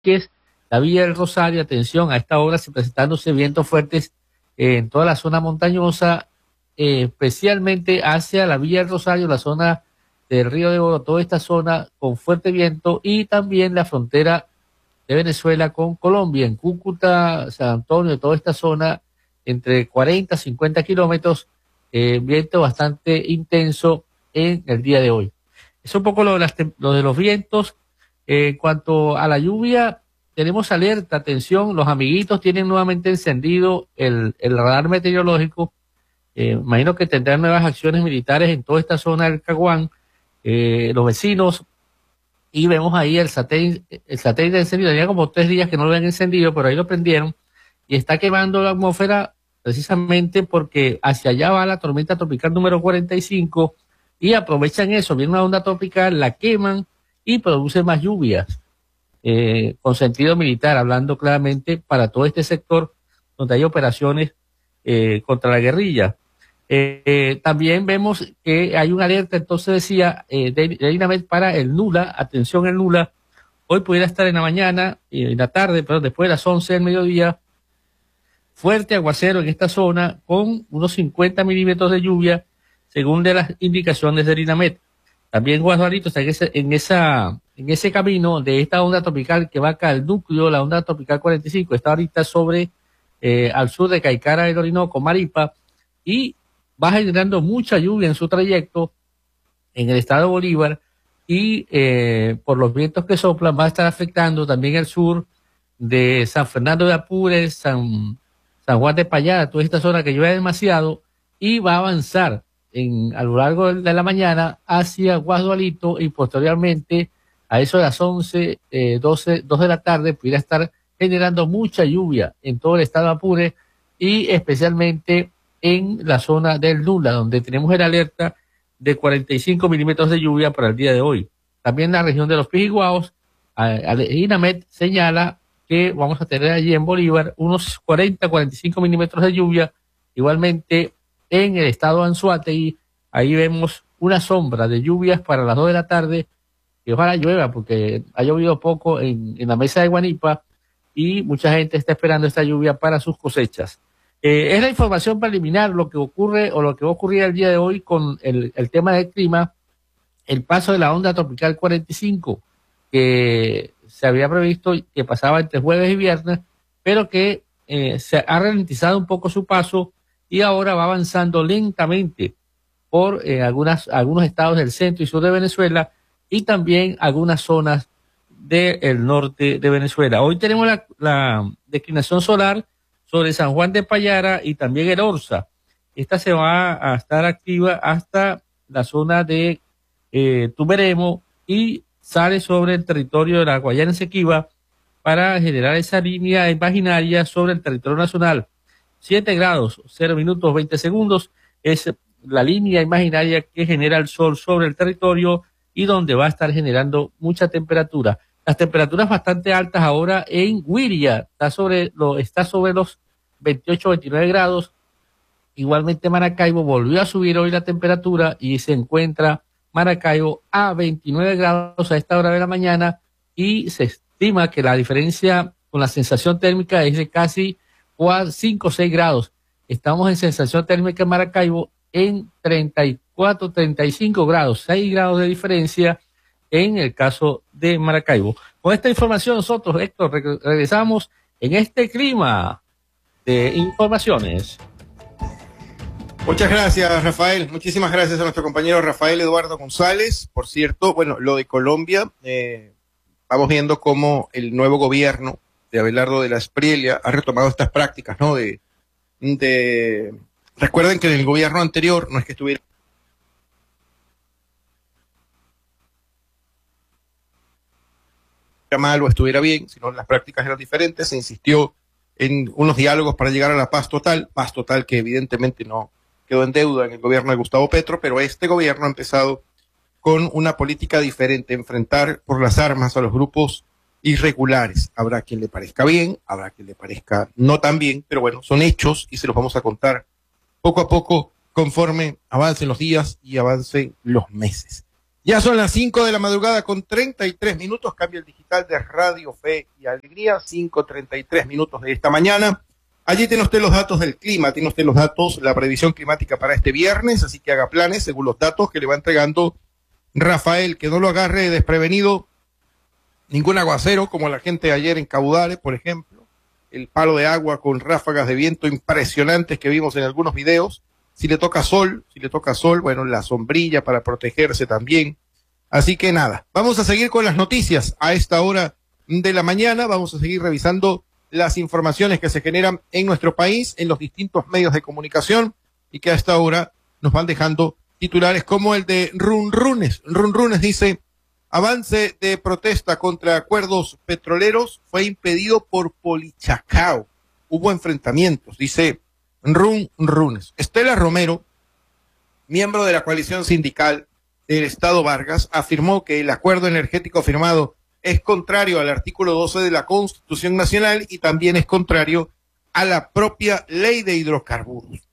que es la Villa del Rosario. Atención, a esta hora se presentándose vientos fuertes en toda la zona montañosa, especialmente hacia la Villa del Rosario, la zona del Río de Oro, toda esta zona con fuerte viento, y también la frontera de Venezuela con Colombia, en Cúcuta, San Antonio, toda esta zona, entre 40 a 50 kilómetros, viento bastante intenso en el día de hoy. Es un poco lo de los vientos. En cuanto a la lluvia, tenemos alerta, atención, los amiguitos tienen nuevamente encendido el radar meteorológico. Imagino que tendrán nuevas acciones militares en toda esta zona del Caguán, los vecinos, y vemos ahí el satélite encendido. Tenía como 3 días que no lo habían encendido, pero ahí lo prendieron, y está quemando la atmósfera precisamente porque hacia allá va la tormenta tropical número 45, y aprovechan eso, viene una onda tropical, la queman y produce más lluvias, con sentido militar, hablando claramente para todo este sector donde hay operaciones contra la guerrilla. También vemos que hay una alerta, entonces decía, de INAMED para el Nula. Atención, el Nula hoy pudiera estar en la mañana y en la tarde, pero después de las 11 del mediodía, fuerte aguacero en esta zona con unos 50 milímetros de lluvia, según de las indicaciones del INAMED. También Guadualito está en ese camino de esta onda tropical que va acá al núcleo, la onda tropical 45, está ahorita sobre, al sur de Caicara del Orinoco, Maripa, y va generando mucha lluvia en su trayecto en el estado de Bolívar, y por los vientos que soplan va a estar afectando también el sur de San Fernando de Apure, San Juan de Payara, toda esta zona que llueve demasiado, y va a avanzar a lo largo de la mañana hacia Guadualito, y posteriormente a eso de las 11, 2 de la tarde pudiera estar generando mucha lluvia en todo el estado de Apure, y especialmente en la zona del Nula, donde tenemos el alerta de 45 milímetros de lluvia para el día de hoy. También en la región de los Pijiguaos, INAMED señala que vamos a tener allí en Bolívar unos 40-45 milímetros de lluvia. Igualmente en el estado de Anzoátegui, ahí vemos una sombra de lluvias para las 2 de la tarde, que ojalá llueva porque ha llovido poco en la mesa de Guanipa, y mucha gente está esperando esta lluvia para sus cosechas. Es la información preliminar, lo que ocurre o lo que va a ocurrir el día de hoy con el tema del clima, el paso de la onda tropical 45, que se había previsto que pasaba entre jueves y viernes, pero que se ha ralentizado un poco su paso, y ahora va avanzando lentamente por algunos estados del centro y sur de Venezuela, y también algunas zonas del norte de Venezuela. Hoy tenemos la declinación solar sobre San Juan de Payara y también el Orza. Esta se va a estar activa hasta la zona de Tumeremo, y sale sobre el territorio de la Guayana Esequiba para generar esa línea imaginaria sobre el territorio nacional. 7 grados, 0 minutos, 20 segundos es la línea imaginaria que genera el sol sobre el territorio, y donde va a estar generando mucha temperatura. Las temperaturas bastante altas ahora en Huiria, está sobre los 28, 29 grados. Igualmente Maracaibo volvió a subir hoy la temperatura, y se encuentra Maracaibo a 29 grados a esta hora de la mañana, y se estima que la diferencia con la sensación térmica es de casi 5 o 6 grados. Estamos en sensación térmica en Maracaibo en 34, 35 grados, 6 grados de diferencia en el caso de Maracaibo. Con esta información nosotros, Héctor, regresamos en este clima de informaciones. Muchas gracias, Rafael. Muchísimas gracias a nuestro compañero Rafael Eduardo González. Por cierto, bueno, lo de Colombia, vamos viendo cómo el nuevo gobierno de Abelardo de la Espriella ha retomado estas prácticas, ¿no? Recuerden que en el gobierno anterior no es que estuviera mal o estuviera bien, sino las prácticas eran diferentes. Se insistió en unos diálogos para llegar a la paz total que evidentemente no quedó en deuda en el gobierno de Gustavo Petro, pero este gobierno ha empezado con una política diferente, enfrentar por las armas a los grupos irregulares. Habrá quien le parezca bien, habrá quien le parezca no tan bien, pero bueno, son hechos y se los vamos a contar poco a poco conforme avancen los días y avancen los meses. Ya son las 5 de la madrugada con 33 minutos, cambia el digital de Radio Fe y Alegría, 5:33 minutos de esta mañana. Allí tiene usted los datos del clima, tiene usted los datos, la previsión climática para este viernes, así que haga planes según los datos que le va entregando Rafael, que no lo agarre desprevenido ningún aguacero, como la gente ayer en Caudales, por ejemplo, el palo de agua con ráfagas de viento impresionantes que vimos en algunos videos. Si le toca sol, bueno, la sombrilla para protegerse también. Así que nada, vamos a seguir con las noticias a esta hora de la mañana. Vamos a seguir revisando las informaciones que se generan en nuestro país, en los distintos medios de comunicación y que a esta hora nos van dejando titulares como el de Runrunes. Runrunes dice, avance de protesta contra acuerdos petroleros fue impedido por Polichacao. Hubo enfrentamientos, dice Runrunes. Estela Romero, miembro de la coalición sindical del Estado Vargas, afirmó que el acuerdo energético firmado es contrario al artículo 12 de la Constitución Nacional y también es contrario a la propia ley de hidrocarburos.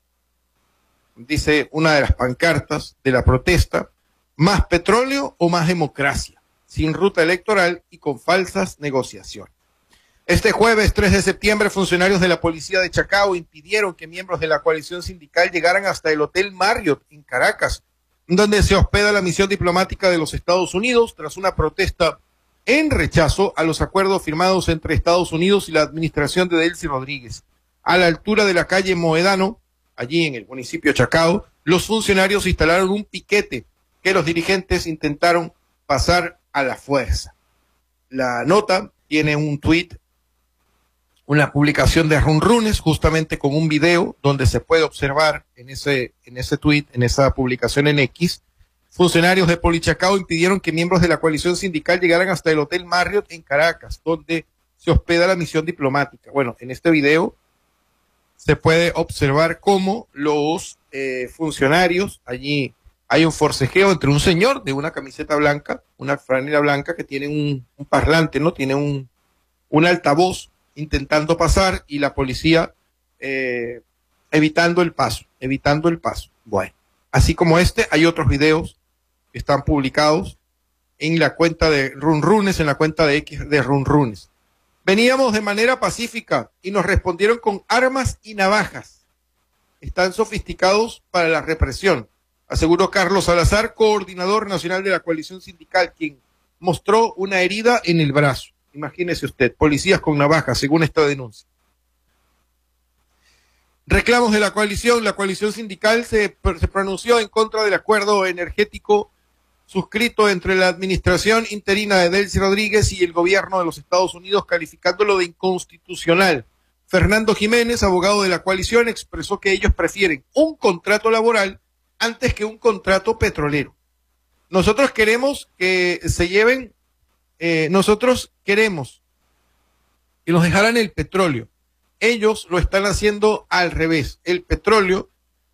Dice una de las pancartas de la protesta, más petróleo o más democracia, sin ruta electoral y con falsas negociaciones. Este jueves 3 de septiembre, funcionarios de la policía de Chacao impidieron que miembros de la coalición sindical llegaran hasta el Hotel Marriott en Caracas, donde se hospeda la misión diplomática de los Estados Unidos, tras una protesta en rechazo a los acuerdos firmados entre Estados Unidos y la administración de Delcy Rodríguez. A la altura de la calle Moedano, allí en el municipio de Chacao, los funcionarios instalaron un piquete que los dirigentes intentaron pasar a la fuerza. La nota tiene un tuit, una publicación de Runrunes, justamente con un video donde se puede observar en ese tuit, en esa publicación en X, funcionarios de Polichacao impidieron que miembros de la coalición sindical llegaran hasta el Hotel Marriott en Caracas, donde se hospeda la misión diplomática. Bueno, en este video se puede observar cómo los funcionarios, allí hay un forcejeo entre un señor de una camiseta blanca, una franela blanca que tiene un parlante, ¿no? Tiene un altavoz intentando pasar y la policía evitando el paso. Bueno, así como hay otros videos que están publicados en la cuenta de Runrunes, en la cuenta de X de Runrunes. Veníamos de manera pacífica y nos respondieron con armas y navajas. Están sofisticados para la represión, aseguró Carlos Salazar, coordinador nacional de la coalición sindical, quien mostró una herida en el brazo. Imagínese usted, policías con navajas, según esta denuncia. Reclamos de la coalición sindical se pronunció en contra del acuerdo energético suscrito entre la administración interina de Delcy Rodríguez y el gobierno de los Estados Unidos, calificándolo de inconstitucional. Fernando Jiménez, abogado de la coalición, expresó que ellos prefieren un contrato laboral antes que un contrato petrolero. Nosotros queremos que se lleven, nosotros queremos que nos dejaran el petróleo. Ellos lo están haciendo al revés. El petróleo,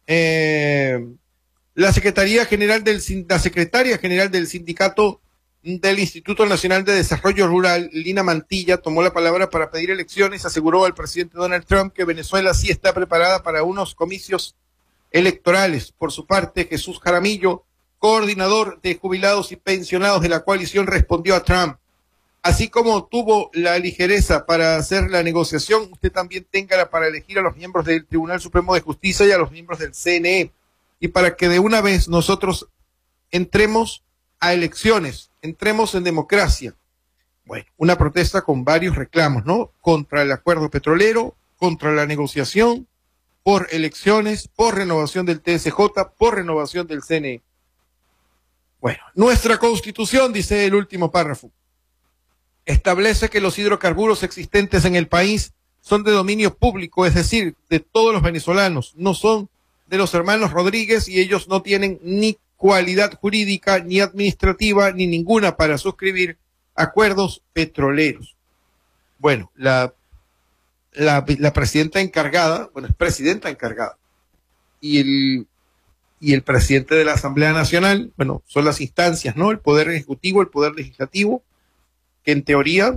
la secretaria general del sindicato del Instituto Nacional de Desarrollo Rural, Lina Mantilla, tomó la palabra para pedir elecciones. Aseguró al presidente Donald Trump que Venezuela sí está preparada para unos comicios electorales. Por su parte, Jesús Jaramillo, coordinador de jubilados y pensionados de la coalición, respondió a Trump: así como tuvo la ligereza para hacer la negociación, usted también téngala para elegir a los miembros del Tribunal Supremo de Justicia y a los miembros del CNE, y para que de una vez nosotros entremos a elecciones, entremos en democracia. Bueno, una protesta con varios reclamos, ¿no? Contra el acuerdo petrolero, contra la negociación, por elecciones, por renovación del TSJ, por renovación del CNE. Bueno, nuestra Constitución, dice el último párrafo, establece que los hidrocarburos existentes en el país son de dominio público, es decir, de todos los venezolanos, no son de los hermanos Rodríguez y ellos no tienen ni cualidad jurídica, ni administrativa, ni ninguna para suscribir acuerdos petroleros. Bueno, la presidenta encargada, bueno, es presidenta encargada, y el presidente de la Asamblea Nacional, bueno, son las instancias, ¿no? El Poder Ejecutivo, el Poder Legislativo, que en teoría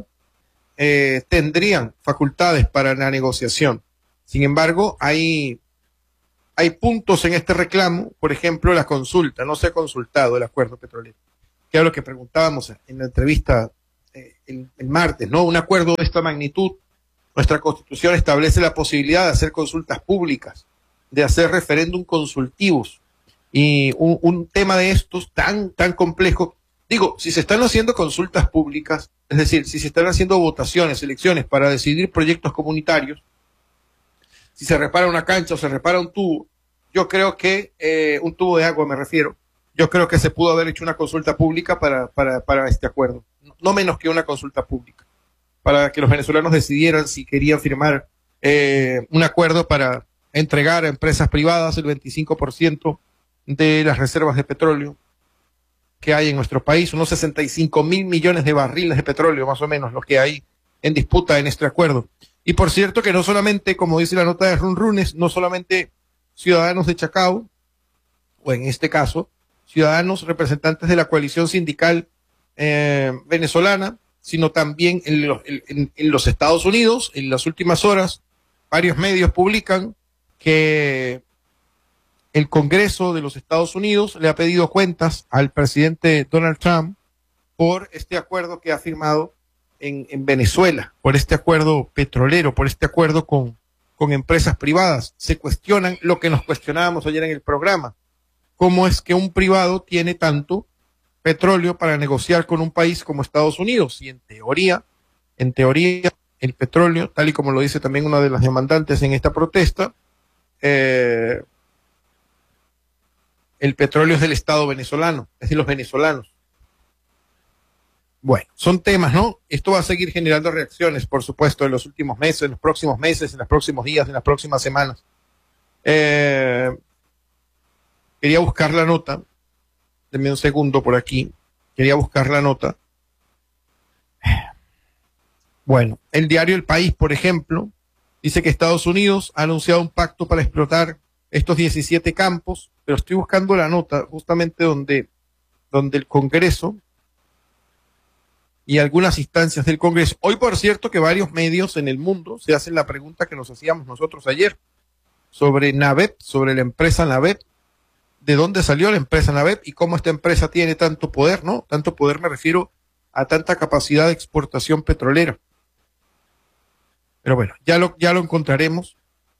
tendrían facultades para la negociación. Sin embargo, hay hay puntos en este reclamo, por ejemplo, la consulta, no se ha consultado el acuerdo petrolero, que es lo que preguntábamos en la entrevista el martes, ¿no? Un acuerdo de esta magnitud, nuestra Constitución establece la posibilidad de hacer consultas públicas, de hacer referéndum consultivos, y un tema de estos tan complejo. Digo, si se están haciendo consultas públicas, es decir, si se están haciendo votaciones, elecciones para decidir proyectos comunitarios, si se repara una cancha o se repara un tubo, yo creo que, un tubo de agua me refiero, yo creo que se pudo haber hecho una consulta pública para este acuerdo, no menos que una consulta pública, para que los venezolanos decidieran si querían firmar un acuerdo para entregar a empresas privadas el 25% de las reservas de petróleo que hay en nuestro país, unos 65.000 millones de barriles de petróleo, más o menos, lo que hay en disputa en este acuerdo. Y por cierto que no solamente, como dice la nota de Runrunes, no solamente ciudadanos de Chacao, o en este caso, ciudadanos representantes de la coalición sindical venezolana, sino también en los Estados Unidos. En las últimas horas, varios medios publican que el Congreso de los Estados Unidos le ha pedido cuentas al presidente Donald Trump por este acuerdo que ha firmado en Venezuela, por este acuerdo petrolero, por este acuerdo con empresas privadas. Se cuestionan lo que nos cuestionábamos ayer en el programa: cómo es que un privado tiene tanto petróleo para negociar con un país como Estados Unidos. Y en teoría, el petróleo, tal y como lo dice también una de las demandantes en esta protesta, el petróleo es del Estado venezolano, es de los venezolanos. Bueno, son temas, ¿no? Esto va a seguir generando reacciones, por supuesto, en los últimos meses, en los próximos meses, en los próximos días, en las próximas semanas. Quería buscar la nota. Denme un segundo por aquí. Quería buscar la nota. Bueno, el diario El País, por ejemplo, dice que Estados Unidos ha anunciado un pacto para explotar estos 17 campos, pero estoy buscando la nota justamente donde el Congreso y algunas instancias del Congreso. Hoy, por cierto, que varios medios en el mundo se hacen la pregunta que nos hacíamos nosotros ayer sobre NAVEP, sobre la empresa NAVEP, de dónde salió la empresa NAVEP y cómo esta empresa tiene tanto poder, ¿no? Tanto poder me refiero a tanta capacidad de exportación petrolera. Pero bueno, ya lo encontraremos.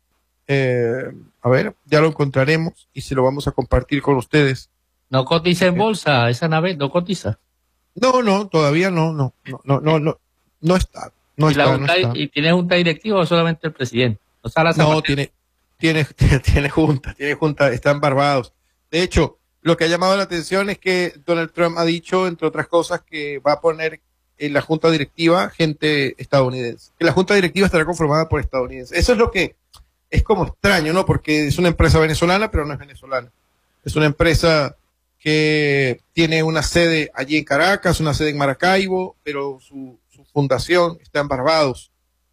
A ver, ya lo encontraremos y se lo vamos a compartir con ustedes. ¿No cotiza en bolsa esa NAVEP? ¿No cotiza? No, todavía no está. No está. ¿Y tiene junta directiva o solamente el presidente? No, tiene junta, están Barbados. De hecho, lo que ha llamado la atención es que Donald Trump ha dicho, entre otras cosas, que va a poner en la junta directiva gente estadounidense, que la junta directiva estará conformada por estadounidenses. Eso es lo que es como extraño, ¿no? Porque es una empresa venezolana, pero no es venezolana. Es una empresa que tiene una sede allí en Caracas, una sede en Maracaibo, pero su fundación está en Barbados.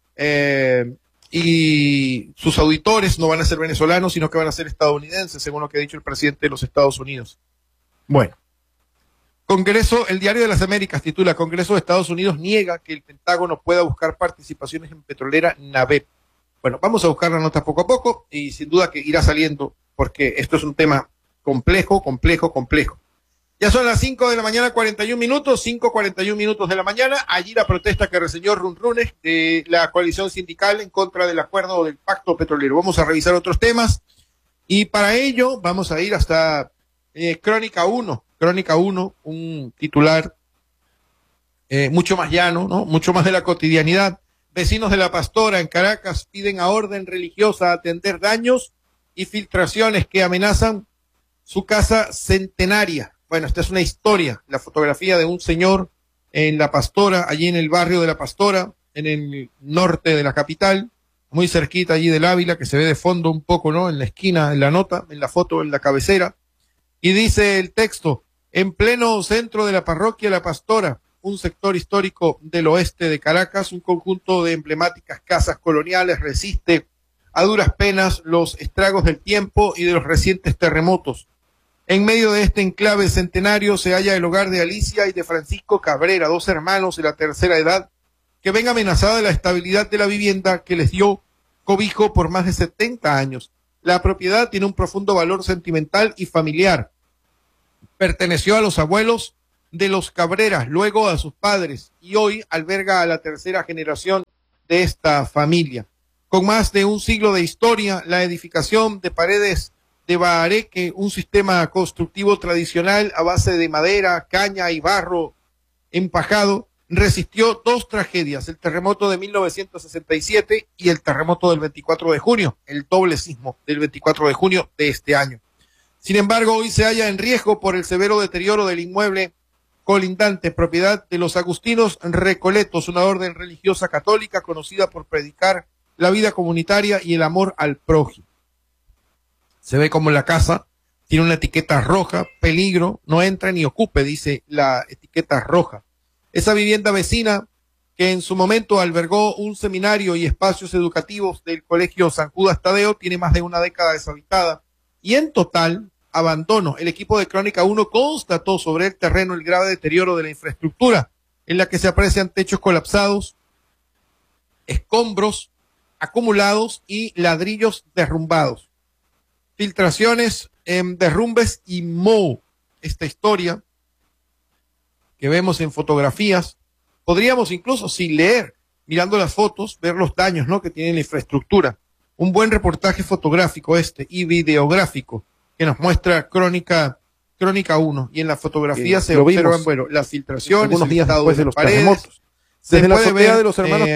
Y sus auditores no van a ser venezolanos, sino que van a ser estadounidenses, según lo que ha dicho el presidente de los Estados Unidos. Bueno, Congreso, el Diario de las Américas titula: Congreso de Estados Unidos niega que el Pentágono pueda buscar participaciones en petrolera NAVEP. Bueno, vamos a buscar la nota poco a poco y sin duda que irá saliendo, porque esto es un tema complejo. Ya son las 5 de la mañana, 41 minutos, 5:41 minutos de la mañana. Allí la protesta que reseñó Runrunes de la coalición sindical en contra del acuerdo del pacto petrolero. Vamos a revisar otros temas y para ello vamos a ir hasta Crónica 1, un titular mucho más llano, ¿no? Mucho más de la cotidianidad. Vecinos de La Pastora en Caracas piden a orden religiosa atender daños y filtraciones que amenazan su casa centenaria. Bueno, esta es una historia, la fotografía de un señor en La Pastora, allí en el barrio de La Pastora, en el norte de la capital, muy cerquita allí del Ávila, que se ve de fondo un poco, ¿no? En la esquina, en la nota, en la foto, en la cabecera. Y dice el texto: en pleno centro de la parroquia La Pastora, un sector histórico del oeste de Caracas, un conjunto de emblemáticas casas coloniales resiste a duras penas los estragos del tiempo y de los recientes terremotos. En medio de este enclave centenario se halla el hogar de Alicia y de Francisco Cabrera, dos hermanos de la tercera edad, que ven amenazada la estabilidad de la vivienda que les dio cobijo por más de 70 años. La propiedad tiene un profundo valor sentimental y familiar. Perteneció a los abuelos de los Cabrera, luego a sus padres, y hoy alberga a la tercera generación de esta familia. Con más de un siglo de historia, la edificación de paredes de bahareque, un sistema constructivo tradicional a base de madera, caña y barro empajado, resistió dos tragedias, el terremoto de 1967 y el terremoto del 24 de junio, el doble sismo del 24 de junio de este año. Sin embargo, hoy se halla en riesgo por el severo deterioro del inmueble colindante, propiedad de los agustinos recoletos, una orden religiosa católica conocida por predicar la vida comunitaria y el amor al prójimo. Se ve como la casa tiene una etiqueta roja, peligro, no entre ni ocupe, dice la etiqueta roja. Esa vivienda vecina, que en su momento albergó un seminario y espacios educativos del Colegio San Judas Tadeo, tiene más de una década deshabitada y en total abandono. El equipo de Crónica 1 constató sobre el terreno el grave deterioro de la infraestructura, en la que se aprecian techos colapsados, escombros acumulados y ladrillos derrumbados. Filtraciones, derrumbes y moho. Esta historia que vemos en fotografías, podríamos incluso sin leer, mirando las fotos, ver los daños, ¿no?, que tiene la infraestructura. Un buen reportaje fotográfico y videográfico que nos muestra Crónica 1, y en la fotografía se observan, bueno, las filtraciones, algunos días después de los paredes, terremotos. Desde la azotea de los hermanos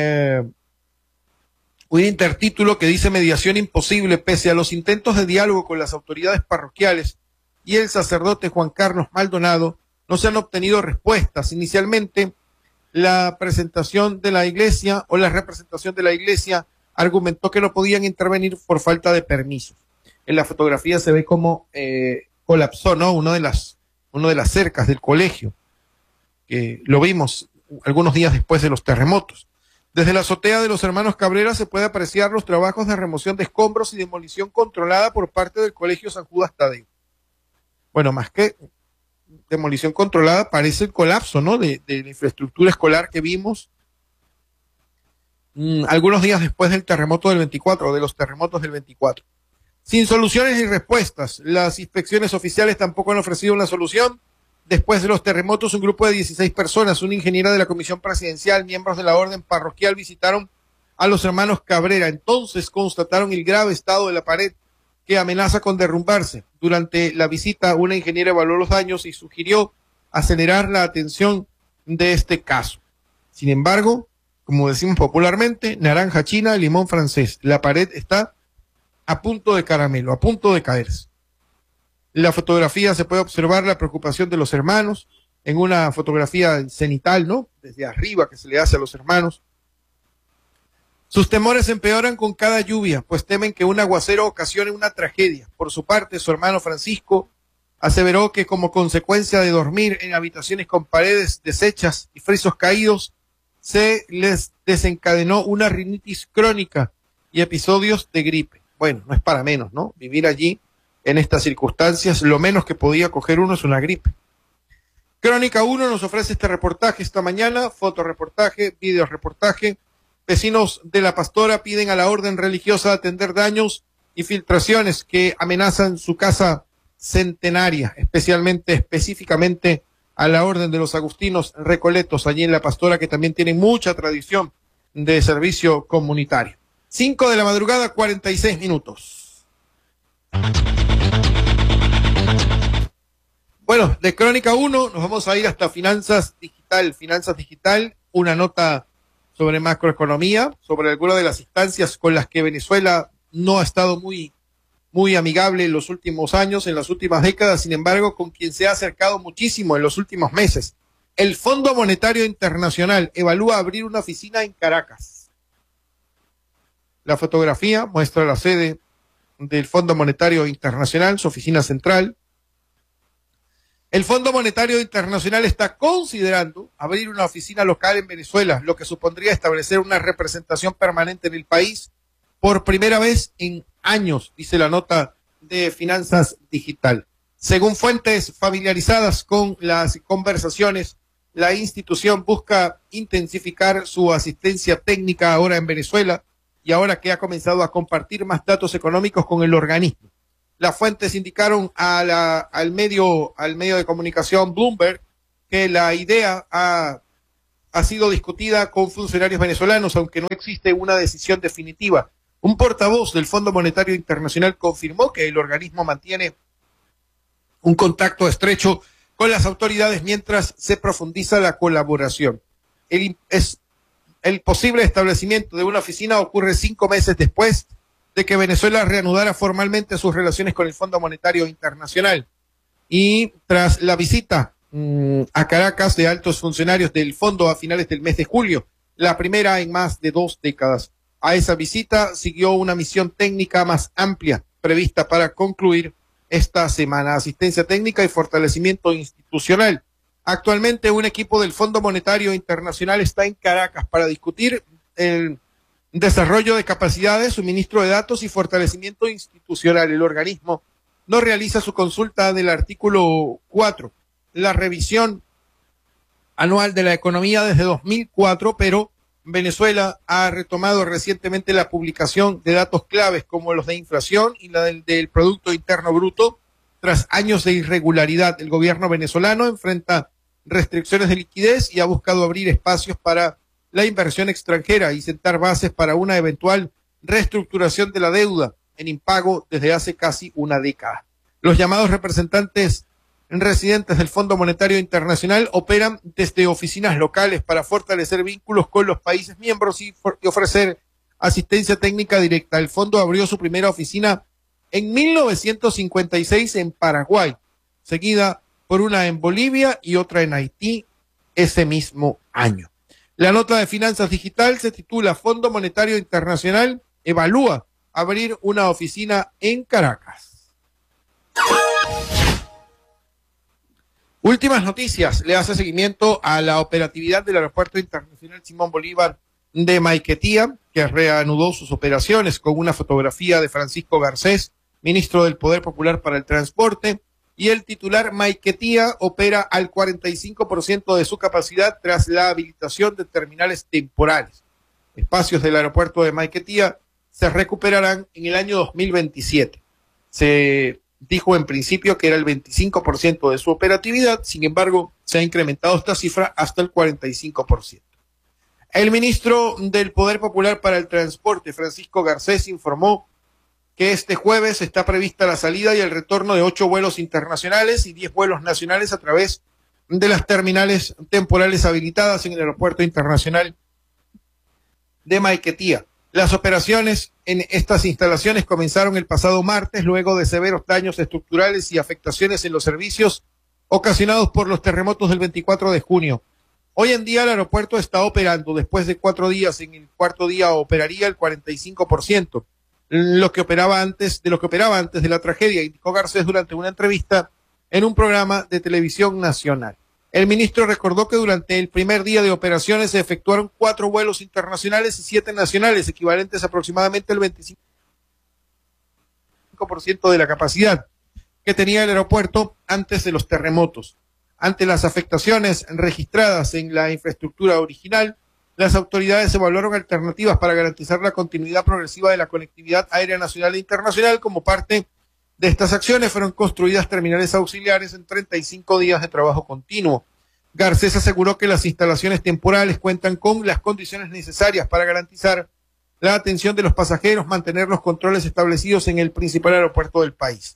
un intertítulo que dice mediación imposible pese a los intentos de diálogo con las autoridades parroquiales y el sacerdote Juan Carlos Maldonado, no se han obtenido respuestas. Inicialmente, la presentación de la iglesia o la representación de la iglesia argumentó que no podían intervenir por falta de permisos. En la fotografía se ve cómo colapsó, ¿no?, una de las cercas del colegio, que lo vimos algunos días después de los terremotos. Desde la azotea de los hermanos Cabrera se puede apreciar los trabajos de remoción de escombros y demolición controlada por parte del Colegio San Judas Tadeo. Bueno, más que demolición controlada, parece el colapso, ¿no?, de la infraestructura escolar que vimos algunos días después del terremoto del 24, o de los terremotos del 24. Sin soluciones ni respuestas, las inspecciones oficiales tampoco han ofrecido una solución. Después de los terremotos, un grupo de 16 personas, una ingeniera de la Comisión Presidencial, miembros de la Orden Parroquial, visitaron a los hermanos Cabrera. Entonces constataron el grave estado de la pared que amenaza con derrumbarse. Durante la visita, una ingeniera evaluó los daños y sugirió acelerar la atención de este caso. Sin embargo, como decimos popularmente, naranja china, limón francés. La pared está a punto de caramelo, a punto de caerse. En la fotografía se puede observar la preocupación de los hermanos, en una fotografía cenital, ¿no?, desde arriba que se le hace a los hermanos. Sus temores empeoran con cada lluvia, pues temen que un aguacero ocasione una tragedia. Por su parte, su hermano Francisco aseveró que como consecuencia de dormir en habitaciones con paredes deshechas y frisos caídos, se les desencadenó una rinitis crónica y episodios de gripe. Bueno, no es para menos, ¿no? Vivir allí en estas circunstancias, lo menos que podía coger uno es una gripe. Crónica 1 nos ofrece este reportaje esta mañana, fotoreportaje, videoreportaje. Vecinos de La Pastora piden a la orden religiosa atender daños y filtraciones que amenazan su casa centenaria, específicamente a la orden de los agustinos recoletos allí en La Pastora, que también tienen mucha tradición de servicio comunitario. 5 de la madrugada, 46 minutos. Bueno, de Crónica 1 nos vamos a ir hasta Finanzas Digital, una nota sobre macroeconomía, sobre algunas de las instancias con las que Venezuela no ha estado muy amigable en los últimos años, en las últimas décadas, sin embargo, con quien se ha acercado muchísimo en los últimos meses. El Fondo Monetario Internacional evalúa abrir una oficina en Caracas. La fotografía muestra la sede del Fondo Monetario Internacional, su oficina central. El Fondo Monetario Internacional está considerando abrir una oficina local en Venezuela, lo que supondría establecer una representación permanente en el país por primera vez en años, dice la nota de Finanzas Digital. Según fuentes familiarizadas con las conversaciones, la institución busca intensificar su asistencia técnica ahora en Venezuela y ahora que ha comenzado a compartir más datos económicos con el organismo. Las fuentes indicaron al medio de comunicación Bloomberg que la idea ha sido discutida con funcionarios venezolanos, aunque no existe una decisión definitiva. Un portavoz del Fondo Monetario Internacional confirmó que el organismo mantiene un contacto estrecho con las autoridades mientras se profundiza la colaboración. El posible establecimiento de una oficina ocurre 5 meses después de que Venezuela reanudara formalmente sus relaciones con el Fondo Monetario Internacional. Y tras la visita a Caracas de altos funcionarios del fondo a finales del mes de julio, la primera en más de 2 décadas. A esa visita siguió una misión técnica más amplia prevista para concluir esta semana: asistencia técnica y fortalecimiento institucional. Actualmente un equipo del Fondo Monetario Internacional está en Caracas para discutir el desarrollo de capacidades, suministro de datos y fortalecimiento institucional. El organismo no realiza su consulta del artículo 4, la revisión anual de la economía desde 2004, pero Venezuela ha retomado recientemente la publicación de datos claves como los de inflación y la del Producto Interno Bruto. Tras años de irregularidad, el gobierno venezolano enfrenta restricciones de liquidez y ha buscado abrir espacios para la inversión extranjera y sentar bases para una eventual reestructuración de la deuda en impago desde hace casi una década. Los llamados representantes residentes del Fondo Monetario Internacional operan desde oficinas locales para fortalecer vínculos con los países miembros y ofrecer asistencia técnica directa. El fondo abrió su primera oficina en 1956 en Paraguay, seguida por una en Bolivia y otra en Haití ese mismo año. La nota de Finanzas Digital se titula Fondo Monetario Internacional evalúa abrir una oficina en Caracas. Últimas noticias. Le hace seguimiento a la operatividad del Aeropuerto Internacional Simón Bolívar de Maiquetía, que reanudó sus operaciones con una fotografía de Francisco Garcés, ministro del Poder Popular para el Transporte, y el titular: Maiquetía opera al 45% de su capacidad tras la habilitación de terminales temporales. Espacios del aeropuerto de Maiquetía se recuperarán en el año 2027. Se dijo en principio que era el 25% de su operatividad, sin embargo, se ha incrementado esta cifra hasta el 45%. El ministro del Poder Popular para el Transporte, Francisco Garcés, informó que este jueves está prevista la salida y el retorno de 8 vuelos internacionales y 10 vuelos nacionales a través de las terminales temporales habilitadas en el Aeropuerto Internacional de Maiquetía. Las operaciones en estas instalaciones comenzaron el pasado martes luego de severos daños estructurales y afectaciones en los servicios ocasionados por los terremotos del 24 de junio. Hoy en día el aeropuerto está operando. Después de 4 días, en el cuarto día operaría el 45%, de lo que operaba antes de la tragedia, indicó Garcés durante una entrevista en un programa de televisión nacional. El ministro recordó que durante el primer día de operaciones se efectuaron 4 vuelos internacionales y 7 nacionales, equivalentes aproximadamente al 25% de la capacidad que tenía el aeropuerto antes de los terremotos. Ante las afectaciones registradas en la infraestructura original, las autoridades evaluaron alternativas para garantizar la continuidad progresiva de la conectividad aérea nacional e internacional. Como parte de estas acciones fueron construidas terminales auxiliares en 35 días de trabajo continuo. Garcés aseguró que las instalaciones temporales cuentan con las condiciones necesarias para garantizar la atención de los pasajeros, mantener los controles establecidos en el principal aeropuerto del país.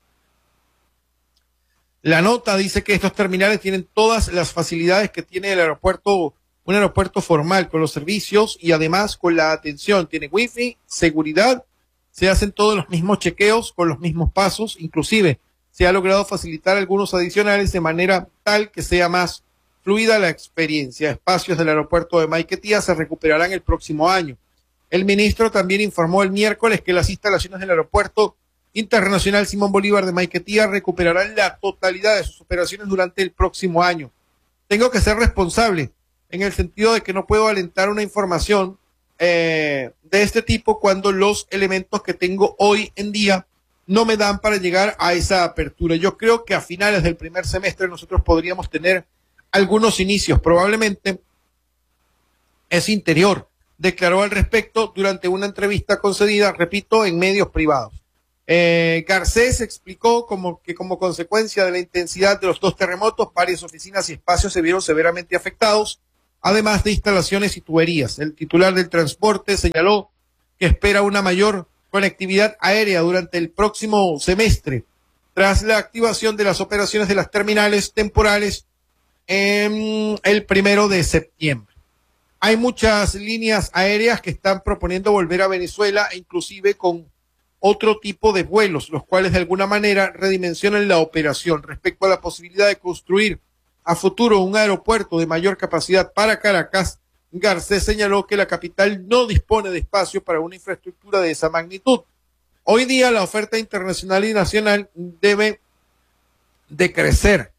La nota dice que estos terminales tienen todas las facilidades que tiene el aeropuerto, un aeropuerto formal, con los servicios y además con la atención. Tiene wifi, seguridad, se hacen todos los mismos chequeos con los mismos pasos, inclusive se ha logrado facilitar algunos adicionales de manera tal que sea más fluida la experiencia. Espacios del aeropuerto de Maiquetía se recuperarán el próximo año. El ministro también informó el miércoles que las instalaciones del Aeropuerto Internacional Simón Bolívar de Maiquetía recuperarán la totalidad de sus operaciones durante el próximo año. Tengo que ser responsable en el sentido de que no puedo alentar una información de este tipo cuando los elementos que tengo hoy en día no me dan para llegar a esa apertura. Yo creo que a finales del primer semestre nosotros podríamos tener algunos inicios. Probablemente es interior declaró al respecto durante una entrevista concedida, repito, en medios privados. Garcés explicó que como consecuencia de la intensidad de los dos terremotos, varias oficinas y espacios se vieron severamente afectados, además de instalaciones y tuberías. El titular del transporte señaló que espera una mayor conectividad aérea durante el próximo semestre, tras la activación de las operaciones de las terminales temporales el 1 de septiembre. Hay muchas líneas aéreas que están proponiendo volver a Venezuela, inclusive con otro tipo de vuelos, los cuales de alguna manera redimensionan la operación. Respecto a la posibilidad de construir a futuro un aeropuerto de mayor capacidad para Caracas, Garcés señaló que la capital no dispone de espacio para una infraestructura de esa magnitud. Hoy día la oferta internacional y nacional debe crecer,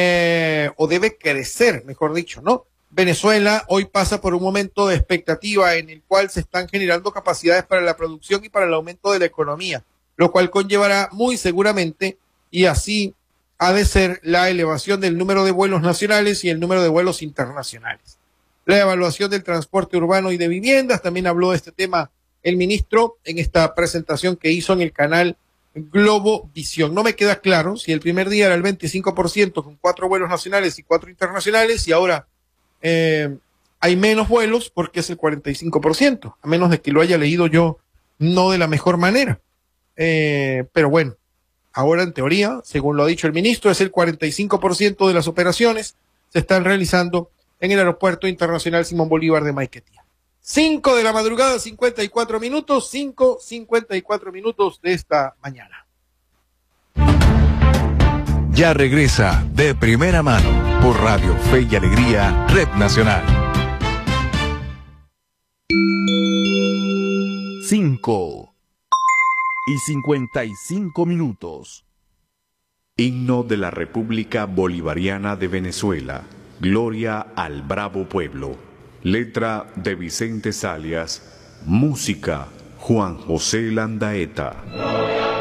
mejor dicho, ¿no? Venezuela hoy pasa por un momento de expectativa en el cual se están generando capacidades para la producción y para el aumento de la economía, lo cual conllevará muy seguramente, y así ha de ser, la elevación del número de vuelos nacionales y el número de vuelos internacionales. La evaluación del transporte urbano y de viviendas, también habló de este tema el ministro en esta presentación que hizo en el canal Globovisión. No me queda claro si el primer día era el 25% con 4 vuelos nacionales y 4 internacionales, y ahora hay menos vuelos porque es el 45%, a menos de que lo haya leído yo no de la mejor manera. Pero bueno, ahora en teoría, según lo ha dicho el ministro, es el 45% de las operaciones se están realizando en el Aeropuerto Internacional Simón Bolívar de Maiquetía. 5 de la madrugada, 54 minutos, 5:54 minutos de esta mañana. Ya regresa De Primera Mano por Radio Fe y Alegría, Red Nacional. 5:55. Himno de la República Bolivariana de Venezuela. Gloria al bravo pueblo. Letra de Vicente Salias. Música Juan José Landaeta.